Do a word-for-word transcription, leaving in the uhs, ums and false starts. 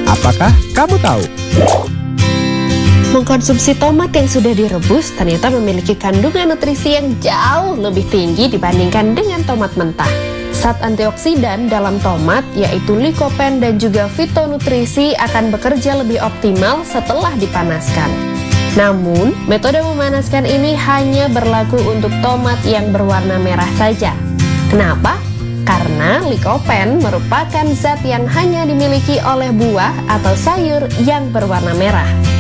Apakah kamu tahu? Mengkonsumsi tomat yang sudah direbus ternyata memiliki kandungan nutrisi yang jauh lebih tinggi dibandingkan dengan tomat mentah. Zat antioksidan dalam tomat yaitu likopen dan juga fitonutrisi akan bekerja lebih optimal setelah dipanaskan. Namun, metode memanaskan ini hanya berlaku untuk tomat yang berwarna merah saja. Kenapa? Karena likopen merupakan zat yang hanya dimiliki oleh buah atau sayur yang berwarna merah.